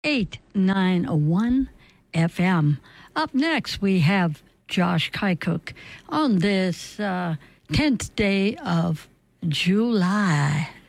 89.1 FM. Up next, we have Josh Kykuk on this 10th day of July.